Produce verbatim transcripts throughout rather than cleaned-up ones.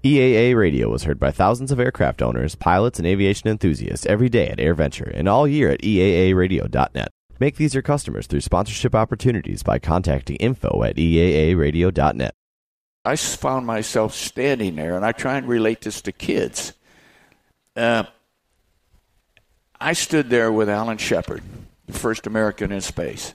E A A Radio is heard by thousands of aircraft owners, pilots, and aviation enthusiasts every day at AirVenture and all year at E A A radio dot net. Make these your customers through sponsorship opportunities by contacting info at E A A radio dot net. I found myself standing there, and I try and relate this to kids. Uh, I stood there with Alan Shepard, the first American in space,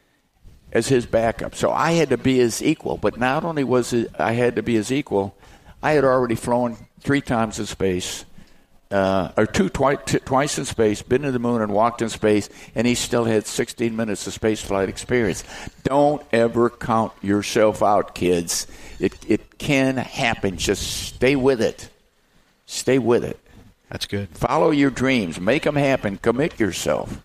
as his backup. So I had to be his equal. But not only was it, I had to be his equal, I had already flown three times in space, uh, or two twi- t- twice in space, been to the moon and walked in space, and he still had sixteen minutes of space flight experience. Don't ever count yourself out, kids. It it can happen. Just stay with it. Stay with it. That's good. Follow your dreams. Make them happen. Commit yourself.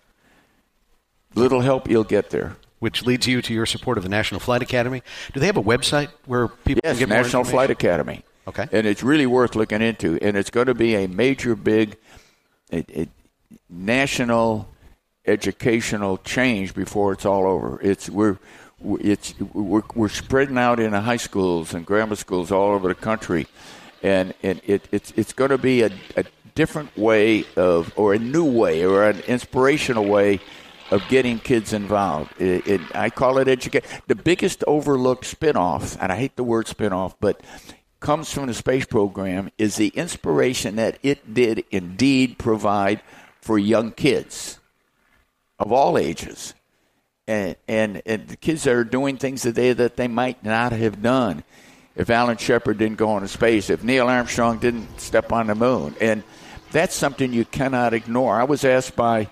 Little help, you'll get there. Which leads you to your support of the National Flight Academy. Do they have a website where people yes, can get more National information? Flight Academy. Okay. And it's really worth looking into. And it's going to be a major, big it, it, national educational change before it's all over. It's we're it's we're, we're spreading out into high schools and grammar schools all over the country, and and it, it's it's going to be a, a different way of, or a new way, or an inspirational way of getting kids involved. It, it, I call it education. The biggest overlooked spinoff, and I hate the word spinoff, but comes from the space program, is the inspiration that it did indeed provide for young kids of all ages. And, and, and the kids that are doing things today that they might not have done if Alan Shepard didn't go into space, if Neil Armstrong didn't step on the moon. And that's something you cannot ignore. I was asked by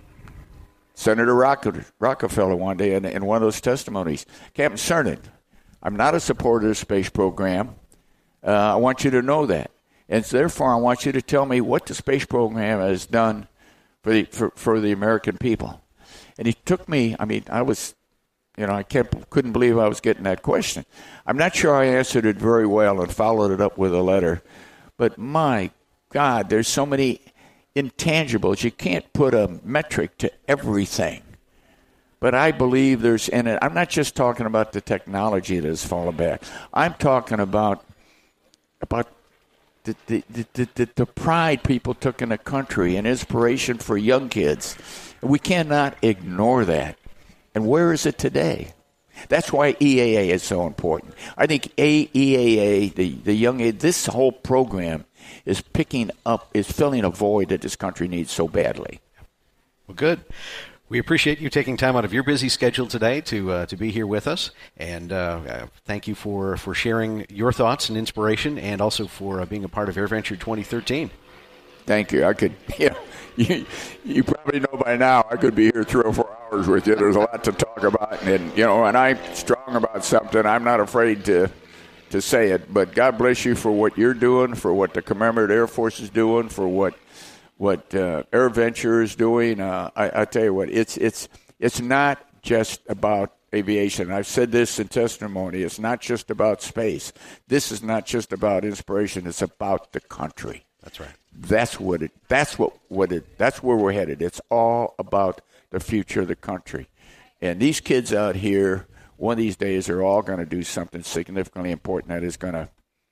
Senator Rockefeller one day in, in one of those testimonies, Captain Cernan, I'm not a supporter of the space program. Uh, I want you to know that. And so therefore, I want you to tell me what the space program has done for the for, for the American people. And he took me, I mean, I was, you know, I kept, couldn't believe I was getting that question. I'm not sure I answered it very well and followed it up with a letter. But my God, there's so many intangibles. You can't put a metric to everything. But I believe there's, and I'm not just talking about the technology that has fallen back. I'm talking about about the the, the, the, the pride people took in the country and inspiration for young kids. We cannot ignore that. And where is it today? That's why E A A is so important. I think E A A, the, the young age, this whole program is picking up, is filling a void that this country needs so badly. Well, good. We appreciate you taking time out of your busy schedule today to uh, to be here with us, and uh, uh, thank you for, for sharing your thoughts and inspiration, and also for uh, being a part of AirVenture twenty thirteen. Thank you. I could, yeah, you, you probably know by now I could be here three or four hours with you. There's a lot to talk about, and you know, and I'm strong about something. I'm not afraid to to say it. But God bless you for what you're doing, for what the Commemorative Air Force is doing, for what. What uh, AirVenture is doing, uh, I, I tell you what, it's it's it's not just about aviation. I've said this in testimony. It's not just about space. This is not just about inspiration. It's about the country. That's right. That's what it. That's what what it. That's where we're headed. It's all about the future of the country. And these kids out here, one of these days, are all going to do something significantly important that is going to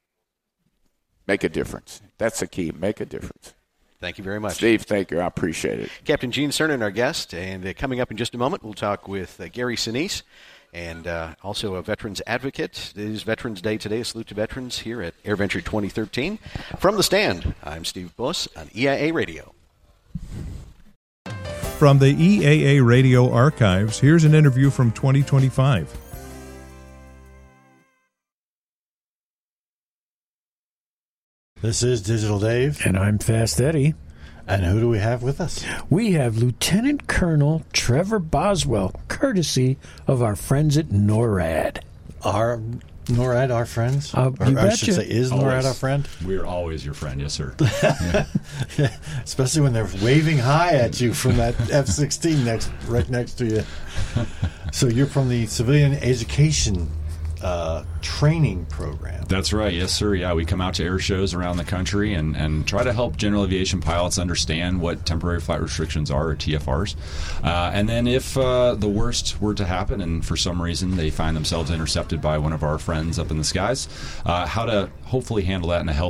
make a difference. That's the key. Make a difference. Thank you very much. Steve, thank you. I appreciate it. Captain Gene Cernan, our guest, and uh, coming up in just a moment, we'll talk with uh, Gary Sinise, and uh, also a veterans advocate. It is Veterans Day today. A salute to veterans here at AirVenture twenty thirteen. From the stand, I'm Steve Bullis on E I A Radio. From the E A A Radio archives, here's an interview from twenty twenty-five. This is Digital Dave. And I'm Fast Eddie. And who do we have with us? We have Lieutenant Colonel Trevor Boswell, courtesy of our friends at NORAD. Our NORAD, our friends? Uh, or, you I should betcha. say, is NORAD Always. our friend? We're always your friend, yes, sir. Yeah. Yeah. Especially when they're waving high at you from that F sixteen next, right next to you. So you're from the Civilian Education uh, Training Program. That's right, yes, sir. Yeah, we come out to air shows around the country and, and try to help general aviation pilots understand what temporary flight restrictions are, or T F Rs. Uh, and then if uh, the worst were to happen and for some reason they find themselves intercepted by one of our friends up in the skies, uh, how to hopefully handle that in a healthy